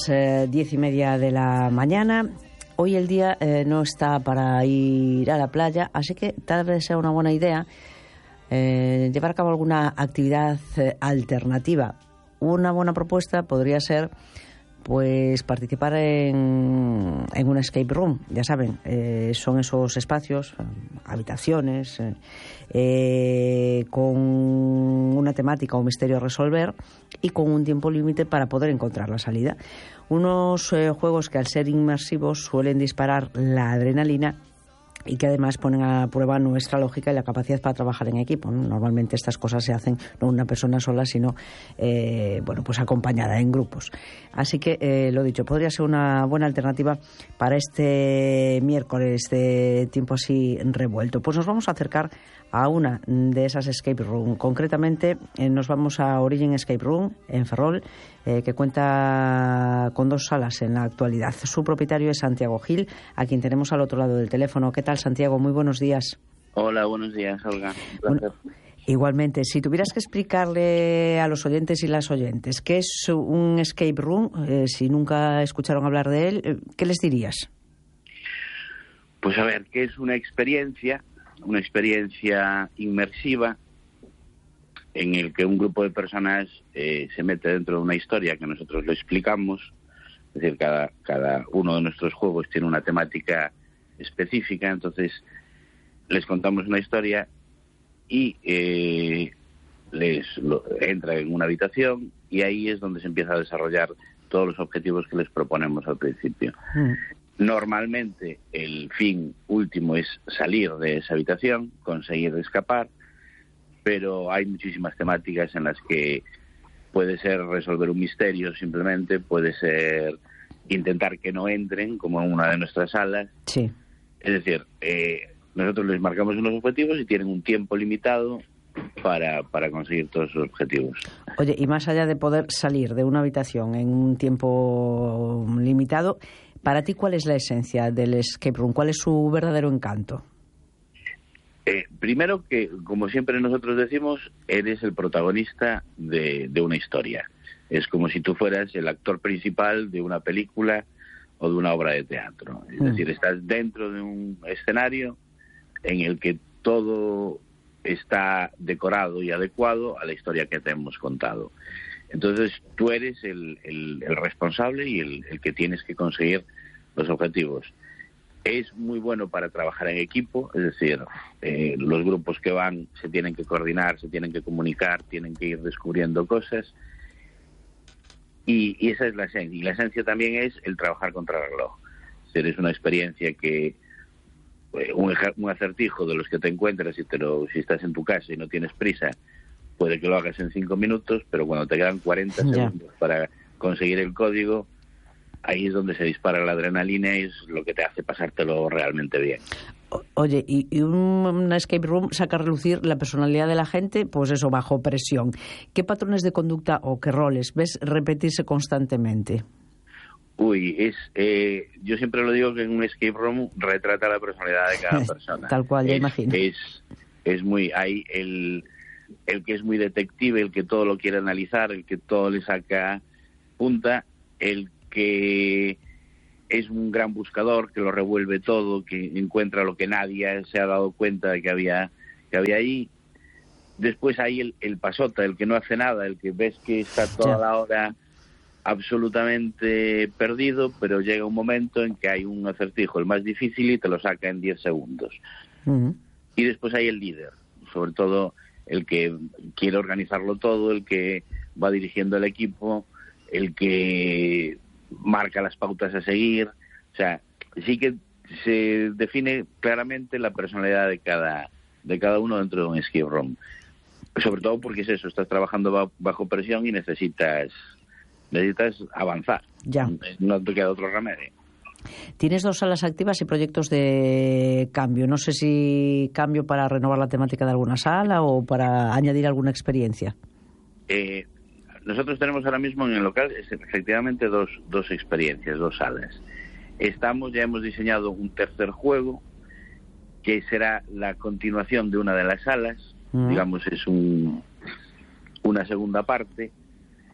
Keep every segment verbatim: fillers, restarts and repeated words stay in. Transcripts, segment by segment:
Eh, diez y media de la mañana. Hoy el día eh, no está para ir a la playa, así que tal vez sea una buena idea eh, llevar a cabo alguna actividad eh, alternativa. Una buena propuesta podría ser pues participar en, en un escape room. Ya saben, eh, son esos espacios, eh, habitaciones eh, eh, con una temática o misterio a resolver y con un tiempo límite para poder encontrar la salida. Unos eh, juegos que al ser inmersivos suelen disparar la adrenalina y que además ponen a prueba nuestra lógica y la capacidad para trabajar en equipo, ¿no? Normalmente estas cosas se hacen no una persona sola, sino eh, bueno, pues acompañada en grupos. Así que, eh, lo dicho, podría ser una buena alternativa para este miércoles de tiempo así revuelto. Pues nos vamos a acercar a una de esas escape room. Concretamente, eh, nos vamos a Origin Escape Room en Ferrol, eh, que cuenta con dos salas en la actualidad. Su propietario es Santiago Gil, a quien tenemos al otro lado del teléfono. ¿Qué tal, Santiago? Muy buenos días. Hola, buenos días, Olga. Bueno, igualmente, si tuvieras que explicarle a los oyentes y las oyentes qué es un escape room, eh, si nunca escucharon hablar de él, ¿qué les dirías? Pues a ver, ¿qué es una experiencia? Una experiencia inmersiva en el que un grupo de personas eh, se mete dentro de una historia que nosotros lo explicamos. Es decir, cada, cada uno de nuestros juegos tiene una temática específica, entonces les contamos una historia y eh, les lo, entra en una habitación y ahí es donde se empieza a desarrollar todos los objetivos que les proponemos al principio. Mm. Normalmente el fin último es salir de esa habitación, conseguir escapar, pero hay muchísimas temáticas en las que puede ser resolver un misterio simplemente, puede ser intentar que no entren, como en una de nuestras salas. Sí. Es decir, eh, nosotros les marcamos unos objetivos y tienen un tiempo limitado para, para conseguir todos esos objetivos. Oye, y más allá de poder salir de una habitación en un tiempo limitado, para ti, ¿cuál es la esencia del escape room? ¿Cuál es su verdadero encanto? Eh, primero que, como siempre nosotros decimos, eres el protagonista de, de una historia. Es como si tú fueras el actor principal de una película o de una obra de teatro. Es mm. decir, estás dentro de un escenario en el que todo está decorado y adecuado a la historia que te hemos contado. Entonces tú eres el, el, el responsable y el, el que tienes que conseguir los objetivos. Es muy bueno para trabajar en equipo, es decir, eh, los grupos que van se tienen que coordinar, se tienen que comunicar, tienen que ir descubriendo cosas y, y esa es la esencia. Y la esencia también es el trabajar contra el reloj. Es decir, es una experiencia que eh, un, un acertijo de los que te encuentras y te lo, si estás en tu casa y no tienes prisa, puede que lo hagas en cinco minutos, pero cuando te quedan cuarenta yeah. segundos para conseguir el código, ahí es donde se dispara la adrenalina y es lo que te hace pasártelo realmente bien. Oye, y, y un, una escape room saca a relucir la personalidad de la gente, pues eso, bajo presión. ¿Qué patrones de conducta o qué roles ves repetirse constantemente? Uy, es eh, yo siempre lo digo que en un escape room retrata la personalidad de cada persona. Tal cual, ya es, imagino. Es, es muy... hay el... el que es muy detective, el que todo lo quiere analizar, el que todo le saca punta, el que es un gran buscador, que lo revuelve todo, que encuentra lo que nadie se ha dado cuenta de que había que había ahí. Después hay el, el pasota, el que no hace nada, el que ves que está toda la hora absolutamente perdido, pero llega un momento en que hay un acertijo, el más difícil, y te lo saca en diez segundos. Uh-huh. Y después hay el líder, sobre todo el que quiere organizarlo todo, el que va dirigiendo el equipo, el que marca las pautas a seguir. O sea, sí que se define claramente la personalidad de cada de cada uno dentro de un escape room. Sobre todo porque es eso, estás trabajando bajo presión y necesitas necesitas avanzar. Ya. No te queda otro remedio. Tienes dos salas activas y proyectos de cambio. No sé si cambio para renovar la temática de alguna sala o para añadir alguna experiencia. Eh, nosotros tenemos ahora mismo en el local efectivamente dos, dos experiencias, dos salas. Estamos, ya hemos diseñado un tercer juego que será la continuación de una de las salas. Mm. Digamos, es un, una segunda parte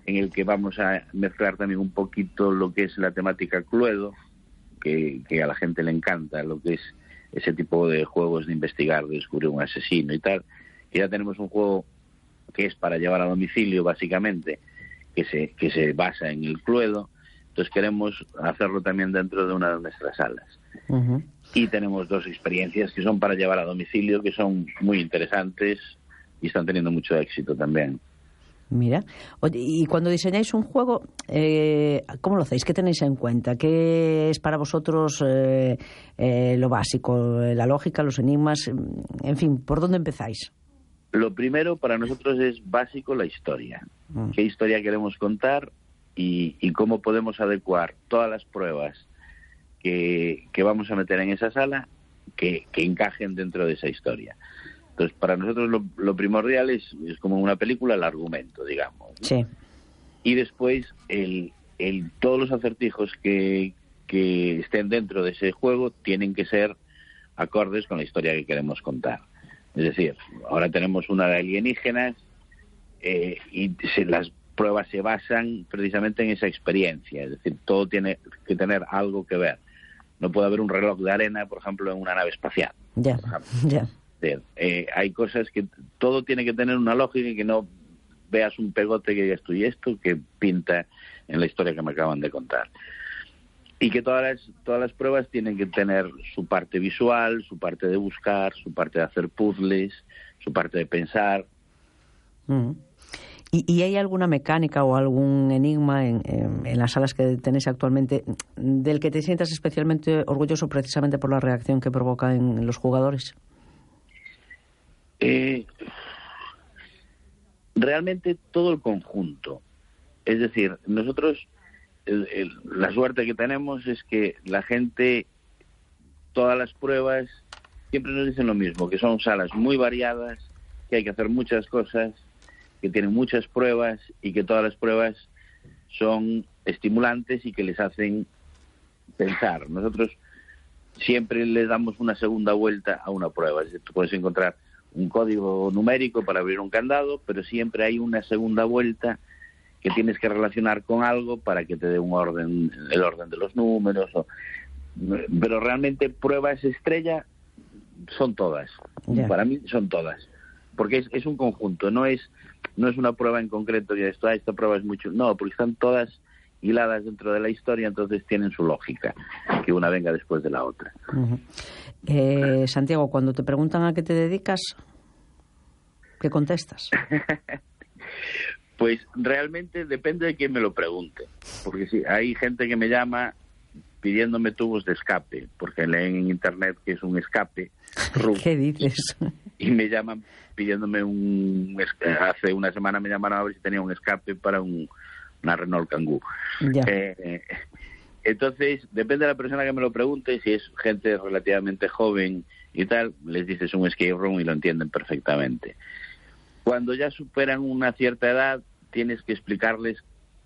en el que vamos a mezclar también un poquito lo que es la temática Cluedo, que, que a la gente le encanta, lo que es ese tipo de juegos de investigar, de descubrir un asesino y tal. Y ya tenemos un juego que es para llevar a domicilio, básicamente, que se, que se basa en el Cluedo. Entonces queremos hacerlo también dentro de una de nuestras salas. Uh-huh. Y tenemos dos experiencias que son para llevar a domicilio, que son muy interesantes y están teniendo mucho éxito también. Mira, oye, y cuando diseñáis un juego, eh, ¿cómo lo hacéis? ¿Qué tenéis en cuenta? ¿Qué es para vosotros eh, eh, lo básico? ¿La lógica, los enigmas? En fin, ¿por dónde empezáis? Lo primero para nosotros es básico la historia. Mm. ¿Qué historia queremos contar y, y cómo podemos adecuar todas las pruebas que, que vamos a meter en esa sala que, que encajen dentro de esa historia? Entonces, para nosotros lo, lo primordial es, es como una película, el argumento, digamos, ¿no? Sí. Y después, el, el, todos los acertijos que, que estén dentro de ese juego tienen que ser acordes con la historia que queremos contar. Es decir, ahora tenemos una de alienígenas eh, y se, las pruebas se basan precisamente en esa experiencia. Es decir, todo tiene que tener algo que ver. No puede haber un reloj de arena, por ejemplo, en una nave espacial. Ya, ya. Eh, hay cosas que todo tiene que tener una lógica y que no veas un pegote que digas tú y esto que pinta en la historia que me acaban de contar. Y que todas las, todas las pruebas tienen que tener su parte visual, su parte de buscar, su parte de hacer puzzles, su parte de pensar. Mm. ¿Y, ¿Y hay alguna mecánica o algún enigma en, en, en las salas que tenéis actualmente del que te sientas especialmente orgulloso precisamente por la reacción que provoca en los jugadores? Eh, realmente todo el conjunto. Es decir, nosotros el, el, la suerte que tenemos es que la gente, todas las pruebas siempre nos dicen lo mismo, que son salas muy variadas, que hay que hacer muchas cosas, que tienen muchas pruebas y que todas las pruebas son estimulantes y que les hacen pensar. Nosotros siempre les damos una segunda vuelta a una prueba. Es decir, tú puedes encontrar un código numérico para abrir un candado, pero siempre hay una segunda vuelta que tienes que relacionar con algo para que te dé un orden, el orden de los números. O... Pero realmente pruebas estrella son todas. Yeah. Para mí son todas. Porque es, es un conjunto, no es no es una prueba en concreto que esto, esta prueba es mucho. No, porque están todas hiladas dentro de la historia, entonces tienen su lógica, que una venga después de la otra. Uh-huh. eh, Santiago, cuando te preguntan a qué te dedicas, ¿qué contestas? Pues realmente depende de quién me lo pregunte, porque sí, hay gente que me llama pidiéndome tubos de escape, porque leen en internet que es un escape. ¿Qué dices? Y me llaman pidiéndome un... Hace una semana me llamaron a ver si tenía un escape para un, una Renault Kangoo. Ya. Eh, entonces, depende de la persona que me lo pregunte, si es gente relativamente joven y tal, les dices un escape room y lo entienden perfectamente. Cuando ya superan una cierta edad, tienes que explicarles,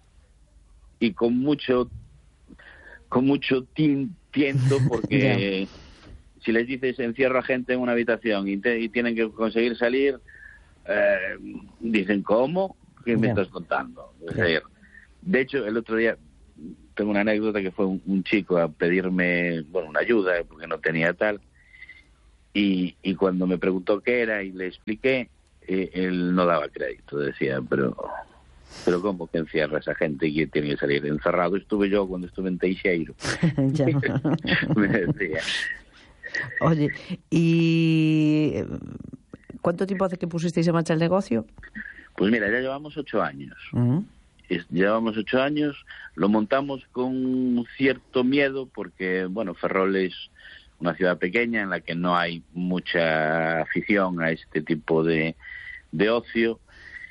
y con mucho con mucho tiento, porque yeah. si les dices encierro a gente en una habitación y, te, y tienen que conseguir salir, eh, dicen, ¿cómo? ¿Qué me yeah. estás contando? Es yeah. decir, de hecho, el otro día tengo una anécdota que fue un, un chico a pedirme, bueno, una ayuda, porque no tenía tal, y, y cuando me preguntó qué era y le expliqué, eh, él no daba crédito, decía, pero... Pero ¿cómo que encierra a esa gente y tiene que salir? Encerrado estuve yo cuando estuve en Teixeiro. Ya. Me decía. Oye, ¿y cuánto tiempo hace que pusisteis en marcha el negocio? Pues mira, ya llevamos ocho años. Uh-huh. Llevamos ocho años, lo montamos con cierto miedo porque, bueno, Ferrol es una ciudad pequeña en la que no hay mucha afición a este tipo de, de ocio.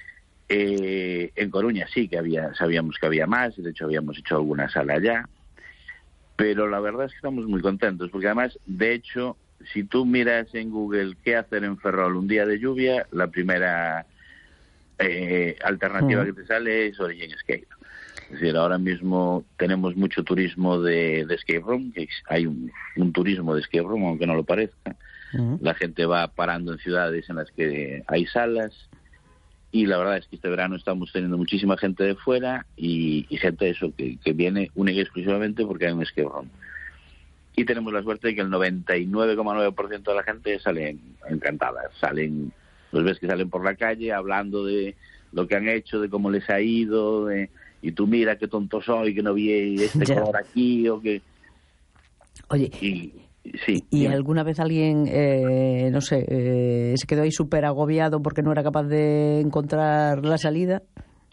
Eh, en Coruña sí que había, sabíamos que había más, de hecho habíamos hecho alguna sala allá, pero la verdad es que estamos muy contentos, porque además, de hecho, si tú miras en Google qué hacer en Ferrol un día de lluvia, la primera eh, alternativa uh-huh. que te sale es Origin Escape. Es decir, ahora mismo tenemos mucho turismo de, de escape room, que hay un, un turismo de escape room, aunque no lo parezca. Uh-huh. La gente va parando en ciudades en las que hay salas. y la verdad es que este verano estamos teniendo muchísima gente de fuera y, y gente de eso que, que viene única y exclusivamente porque hay un escape room. Y tenemos la suerte de que el noventa y nueve coma nueve por ciento de la gente sale encantada. Salen, los ves que salen por la calle hablando de lo que han hecho, de cómo les ha ido, de, y tú mira qué tonto soy, que no vi este ya. color aquí, o que... Oye, y, sí, ¿y dime. alguna vez alguien, eh, no sé, eh, se quedó ahí súper agobiado porque no era capaz de encontrar la salida?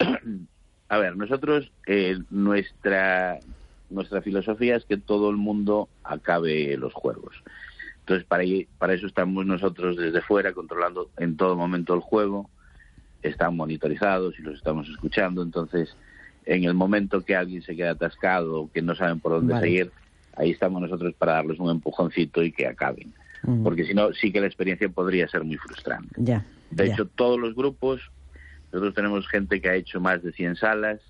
A ver, nosotros, eh, nuestra... Nuestra filosofía es que todo el mundo acabe los juegos. Entonces, para, para eso estamos nosotros desde fuera, controlando en todo momento el juego. Están monitorizados y los estamos escuchando. Entonces, en el momento que alguien se queda atascado o que no saben por dónde vale. seguir, ahí estamos nosotros para darles un empujoncito y que acaben. Uh-huh. Porque si no, sí que la experiencia podría ser muy frustrante. Yeah, de yeah. hecho, todos los grupos, nosotros tenemos gente que ha hecho más de cien salas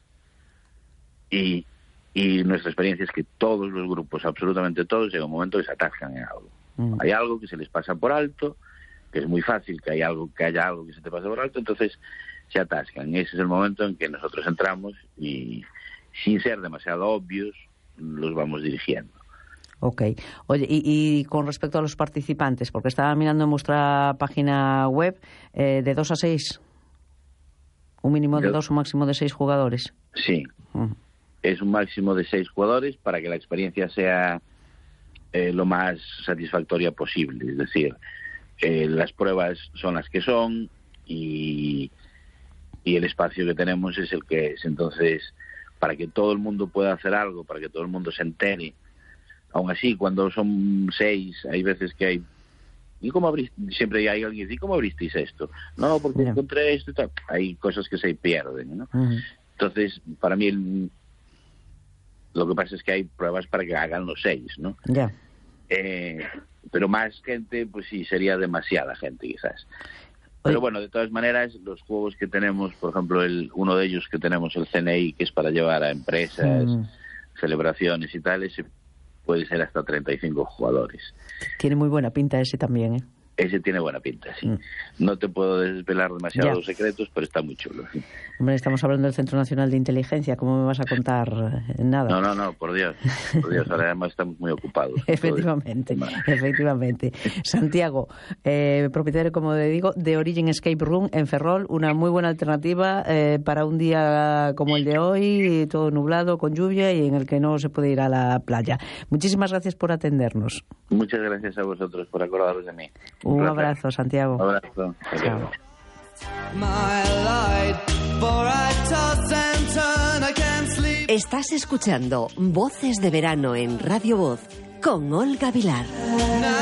y... Y nuestra experiencia es que todos los grupos, absolutamente todos, llega un momento que se atascan en algo. Mm. Hay algo que se les pasa por alto, que es muy fácil que, hay algo, que haya algo que se te pase por alto, entonces se atascan. Y ese es el momento en que nosotros entramos y, sin ser demasiado obvios, los vamos dirigiendo. Ok. Oye, y, y con respecto a los participantes, porque estaba mirando en vuestra página web, eh, de dos a seis, un mínimo de Yo... dos, un máximo de seis jugadores. Sí. Uh-huh. Es un máximo de seis jugadores para que la experiencia sea eh, lo más satisfactoria posible. Es decir, eh, las pruebas son las que son y, y el espacio que tenemos es el que es. Entonces, para que todo el mundo pueda hacer algo, para que todo el mundo se entere. Aún así, cuando son seis, hay veces que hay... ¿Y cómo abriste? Siempre hay alguien que dice, ¿y cómo abristeis esto? No, porque yeah. encontré esto y tal. Hay cosas que se pierden, ¿no? Uh-huh. Entonces, para mí... el Lo que pasa es que hay pruebas para que hagan los seis, ¿no? Ya. Yeah. Eh, pero más gente, pues sí, sería demasiada gente, quizás. Pero bueno, de todas maneras, los juegos que tenemos, por ejemplo, el uno de ellos que tenemos, el C N I, que es para llevar a empresas, mm. celebraciones y tal, ese puede ser hasta treinta y cinco jugadores. Tiene muy buena pinta ese también, ¿eh? Ese tiene buena pinta, sí. Mm. No te puedo desvelar demasiado los secretos, pero está muy chulo. ¿Sí? Hombre, estamos hablando del Centro Nacional de Inteligencia. ¿Cómo me vas a contar nada? No, no, no, por Dios. Por Dios, ahora además estamos muy ocupados. efectivamente, efectivamente. Santiago, eh, propietario, como te digo, de Origin Escape Room en Ferrol. Una muy buena alternativa eh, para un día como el de hoy, todo nublado, con lluvia y en el que no se puede ir a la playa. Muchísimas gracias por atendernos. Muchas gracias a vosotros por acordaros de mí. Un, Un abrazo, Santiago. Un abrazo. Chao. Estás escuchando Voces de Verano en Radio Voz con Olga Vilar.